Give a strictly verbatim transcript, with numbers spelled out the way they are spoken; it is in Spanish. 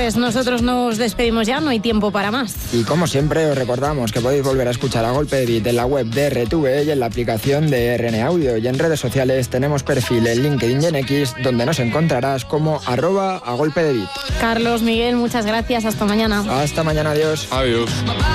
Pues nosotros nos despedimos ya, no hay tiempo para más. Y como siempre os recordamos que podéis volver a escuchar a Golpe de Beat en la web de R T V y en la aplicación de R N Audio. Y en redes sociales tenemos perfil en LinkedIn y en X, donde nos encontrarás como arroba a Golpe de Beat. Carlos, Miguel, muchas gracias, hasta mañana. Hasta mañana, adiós. Adiós.